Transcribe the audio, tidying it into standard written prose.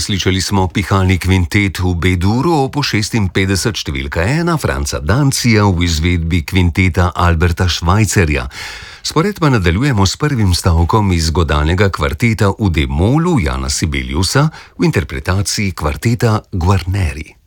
Slišali smo pihalni kvintet v B-duru op 56 številka 1 Franca Dancija v izvedbi kvinteta Alberta Schweitzerja. Spored pa nadaljujemo s prvim stavkom iz godalnega kvarteta v D-molu Jana Sibeliusa v interpretaciji kvarteta Guarneri.